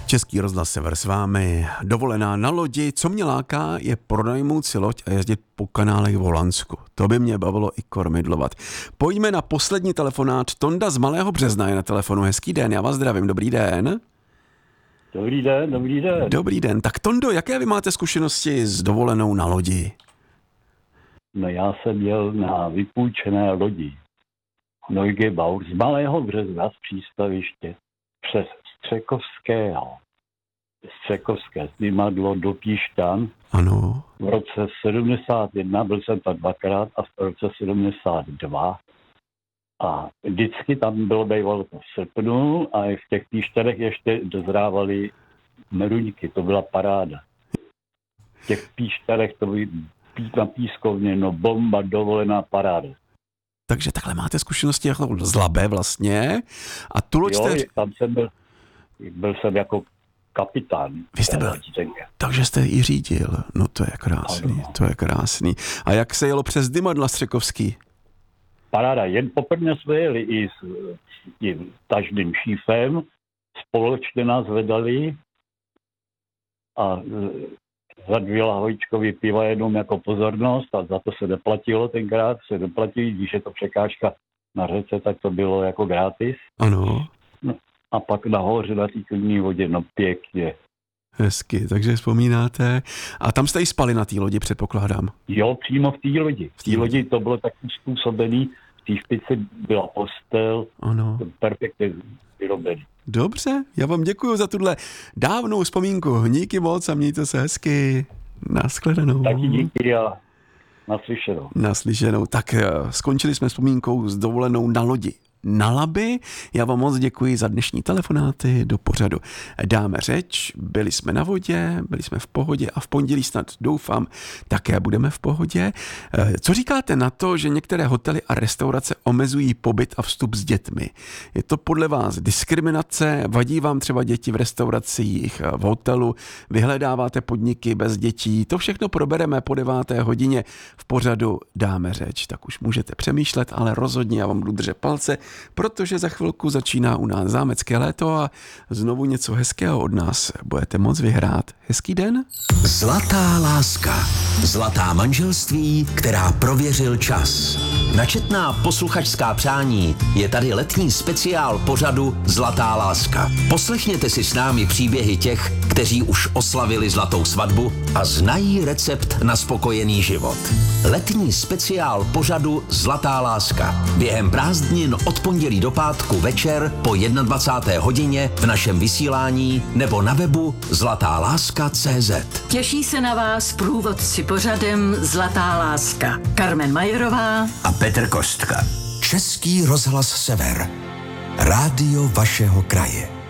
Český rozhlas Sever s vámi. Dovolená na lodi. Co mě láká, je pronajmout si loď a jezdit po kanálech v Holandsku. To by mě bavilo i kormidlovat. Pojďme na poslední telefonát. Tonda z Malého Března je na telefonu. Hezký den, já vás zdravím. Dobrý den. Dobrý den, dobrý den. Dobrý den. Tak Tondo, jaké vy máte zkušenosti s dovolenou na lodi? No já jsem jel na vypůjčené lodi. Neugebauer z Malého Března z přístaviště přes Střekovské snímadlo do Píšťan. Ano. V roce 71, byl jsem tam dvakrát, a v roce 72. A vždycky tam bylo bývalo to v srpnu a v těch Píšťanech ještě dozrávaly meruňky, to byla paráda. V těch Píšťanech to byly na pískovně, no bomba, dovolená paráda. Takže takhle máte zkušenosti jako z Labe vlastně. A tu loď jste... tam jsem byl jsem jako kapitán. Vy jste byl, takže jste i řídil. No to je krásný, ano. To je krásný. A jak se jelo přes Dymadla Střekovský? Paráda, jen poprvé jsme jeli i s tím tažným šífem, společně nás vedali a za 2 lahvičkový piva jenom jako pozornost a za to se neplatilo tenkrát, když je to překážka na řece, tak to bylo jako gratis. Ano. No, a pak nahoře na té klidné vodě, no pěkně. Hezky, takže vzpomínáte. A tam jste i spali na té lodi, předpokládám. Jo, přímo v té lodi. V té lodi to bylo tak způsobený, v té špici byla postel, ano. Perfektně vyrobený. Dobře, já vám děkuji za tuhle dávnou vzpomínku. Díky moc a mějte se hezky. Nashledanou. Taky díky a naslyšenou. Naslyšenou. Tak skončili jsme vzpomínkou s dovolenou na lodi na Labi. Já vám moc děkuji za dnešní telefonáty do pořadu. Dáme řeč, byli jsme na vodě, byli jsme v pohodě a v pondělí snad doufám také budeme v pohodě. Co říkáte na to, že některé hotely a restaurace omezují pobyt a vstup s dětmi? Je to podle vás diskriminace? Vadí vám třeba děti v restauracích, v hotelu? Vyhledáváte podniky bez dětí? To všechno probereme po 9. hodině v pořadu Dáme řeč. Tak už můžete přemýšlet, ale rozhodně já vám budu držet palce, protože za chvilku začíná u nás zámecké léto a znovu něco hezkého od nás budete moc vyhrát. Hezký den. Zlatá láska. Zlatá manželství, která prověřil čas. Načetná posluchačská přání je tady letní speciál pořadu Zlatá láska. Poslechněte si s námi příběhy těch, kteří už oslavili zlatou svatbu a znají recept na spokojený život. Letní speciál pořadu Zlatá láska. Během prázdnin od pondělí do pátku večer po 21. hodině v našem vysílání nebo na webu zlatáláska.cz. Těší se na vás průvodci pořadem Zlatá láska. Carmen Majerová a Petr Kostka. Český rozhlas Sever. Rádio vašeho kraje.